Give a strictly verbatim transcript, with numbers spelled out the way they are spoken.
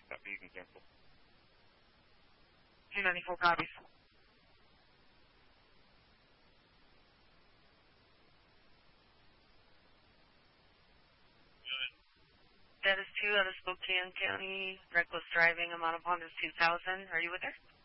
Copy, you can cancel. two ninety-four copies. That is two out of Spokane County. Reckless driving. Amount of Honda is two thousand. Are you with her?